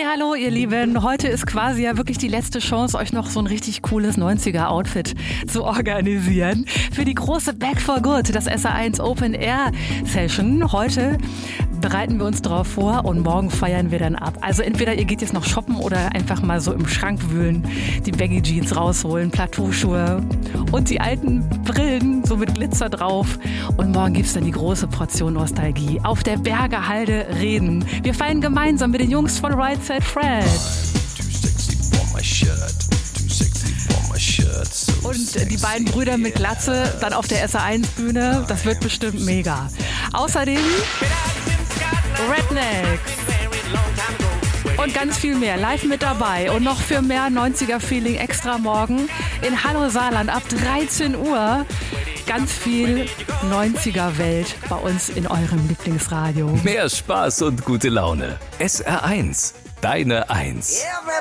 Hallo ihr Lieben, heute ist quasi ja wirklich die letzte Chance, euch noch so ein richtig cooles 90er-Outfit zu organisieren. Für die große Back for Good, das SA1 Open Air Session. Heute bereiten wir uns darauf vor und morgen feiern wir dann ab. Also entweder ihr geht jetzt noch shoppen oder einfach mal so im Schrank wühlen, die Baggy Jeans rausholen, Plateauschuhe und die alten Brillen so mit Glitzer drauf. Und morgen gibt's dann die große Portion Nostalgie. Auf der Berger Halde reden. Wir feiern gemeinsam mit den Jungs von Right Said Fred. Und die beiden Brüder mit Glatze dann auf der SA1-Bühne. Das wird bestimmt mega. Außerdem Redneck und ganz viel mehr live mit dabei und noch für mehr 90er-Feeling extra morgen in Hallo Saarland ab 13 Uhr. Ganz viel 90er-Welt bei uns in eurem Lieblingsradio. Mehr Spaß und gute Laune. SR1, deine Eins. Everybody